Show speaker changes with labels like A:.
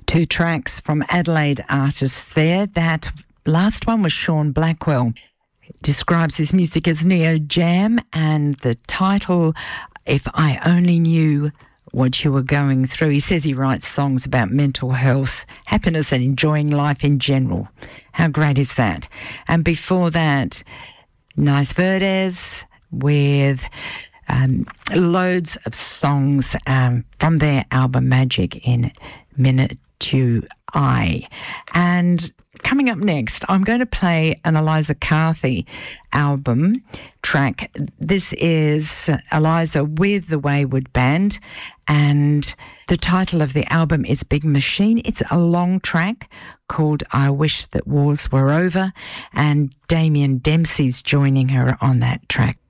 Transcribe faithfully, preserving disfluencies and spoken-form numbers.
A: Two tracks from Adelaide artists there. That last one was Sean Blackwell. Describes his music as neo jam, and the title, If I Only Knew What You Were Going Through. He says he writes songs about mental health, happiness and enjoying life in general. How great is that? And before that, Nice Verdes with um, loads of songs um, from their album Magic in Minute to I. And coming up next, I'm going to play an Eliza Carthy album track. This is Eliza with the Wayward Band, and the title of the album is Big Machine. It's a long track called I Wish That Wars Were Over, and Damien Dempsey's joining her on that track.